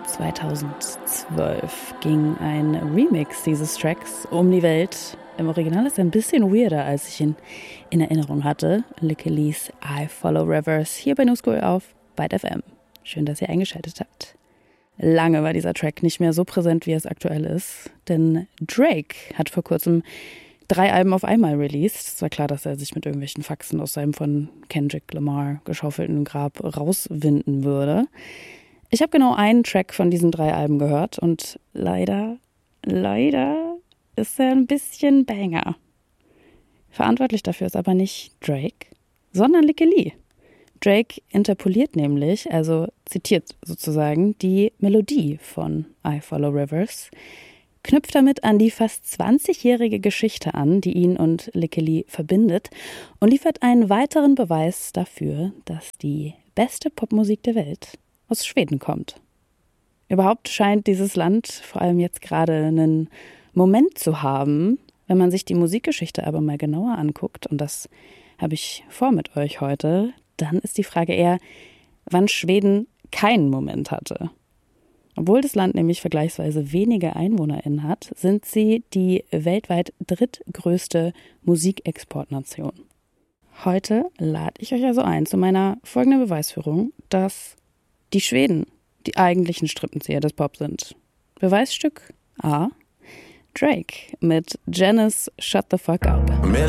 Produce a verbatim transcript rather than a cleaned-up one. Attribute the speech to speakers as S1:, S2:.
S1: zweitausendzwölf ging ein Remix dieses Tracks um die Welt. Im Original ist er ein bisschen weirder, als ich ihn in Erinnerung hatte. Lykke Li's I Follow Rivers hier bei New School auf Byte F M. Schön, dass ihr eingeschaltet habt. Lange war dieser Track nicht mehr so präsent, wie es aktuell ist, denn Drake hat vor kurzem drei Alben auf einmal released. Es war klar, dass er sich mit irgendwelchen Faxen aus seinem von Kendrick Lamar geschaufelten Grab rauswinden würde. Ich habe genau einen Track von diesen drei Alben gehört und leider, leider ist er ein bisschen Banger. Verantwortlich dafür ist aber nicht Drake, sondern Lykke Li. Drake interpoliert nämlich, also zitiert sozusagen, die Melodie von I Follow Rivers, knüpft damit an die fast zwanzigjährige Geschichte an, die ihn und Lykke Li verbindet und liefert einen weiteren Beweis dafür, dass die beste Popmusik der Welt aus Schweden kommt. Überhaupt scheint dieses Land vor allem jetzt gerade einen Moment zu haben, wenn man sich die Musikgeschichte aber mal genauer anguckt, und das habe ich vor mit euch heute, dann ist die Frage eher, wann Schweden keinen Moment hatte. Obwohl das Land nämlich vergleichsweise wenige EinwohnerInnen hat, sind sie die weltweit drittgrößte Musikexportnation. Heute lade ich euch also ein zu meiner folgenden Beweisführung, dass die Schweden die eigentlichen Strippenzieher des Pop sind. Beweisstück A. Drake mit Janice Shut the Fuck Up.
S2: Mehr